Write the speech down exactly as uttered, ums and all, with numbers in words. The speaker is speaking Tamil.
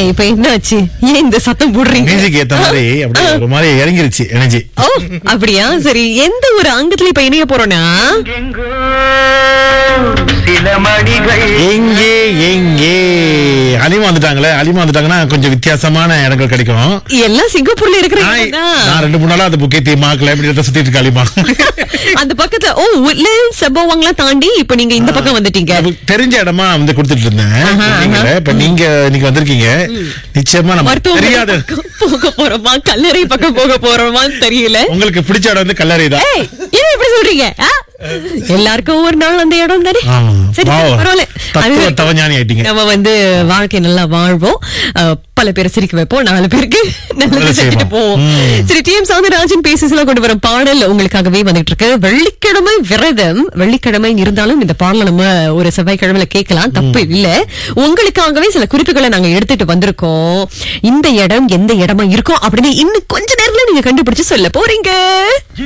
இப்ப என்னாச்சு? ஏன் இந்த சத்தம் போடுறீங்க? மியூசிக் ஏத்த மாதிரி அப்படியே ஒரு மாதிரி இறங்கிருச்சு எனர்ஜி. ஓ அப்படியா? சரி, எந்த ஒரு அங்கத்துல இப்ப இணைய போறோம்னா சில மணிகள் எங்கே எங்கே அலிமா வந்துட்டாங்களே. அலிமா வந்துட்டாங்கன்னா கொஞ்சம் வித்தியாசமான இடங்கள் கிடைக்கும். எல்லாம் சிங்கப்பூர்ல இருக்கிற நான் இடம் தான். நான் ரெண்டு மூணு நாளா அந்த புக்கேத்தி மாக்கல இப்படி சுத்திட்டு இருக்க அலிமா. அந்த பக்கத்துல ஓ உட்லண்ட்ஸ் சம்பவங்களாம் தாண்டி இப்ப நீங்க இந்த பக்கம் வந்துட்டீங்க. எனக்கு தெரிஞ்ச இடமா வந்து கொடுத்துட்டு இருந்தேன். சொன்னீங்களே, இப்ப நீங்க இன்னைக்கு வந்திருக்கீங்க. நிச்சயமா நம்ம தெரியாத போக போறோமா கல்லறை பக்கம் போக போறோமான்னு தெரியல. உங்களுக்கு பிடிச்ச இடம் வந்து கல்லறை தான். ஏய், ஏன் இப்படி சொல்றீங்க? ஆ? எல்லாருக்கும் ஒரு நாள் அந்த இடம் தானே. சரி, பரவாயில்ல. தத்துவ தவஞானி ஆயிட்டீங்க. நம்ம வந்து வாழ்க்கை நல்லா வாழ்வோம், அஹ், பல பேரை சிரிக்க வைப்போம், நாலு பேருக்கு நல்லது செஞ்சுட்டு போவோம். சரி, டி எம் சௌந்தரராஜன் பேசிஸ்ல கொண்டு வரும் பாடல் உங்களுக்காகவே வந்துட்டு இருக்கு. வெள்ளிக்கிழமை விரதம். வெள்ளிக்கிழமை இருந்தாலும் இந்த பாடலை நம்ம ஒரு செவ்வாய்க்கிழமையில கேட்கலாம், தப்பு இல்ல. உங்களுக்காகவே சில குறிப்புகளை நாங்க எடுத்துட்டு வந்திருக்கோம். இந்த இடம் எந்த இடமா இருக்கும் அப்படின்னு இன்னும் கொஞ்ச நேரத்துல நீங்க கண்டுபிடிச்சு சொல்ல போறீங்க.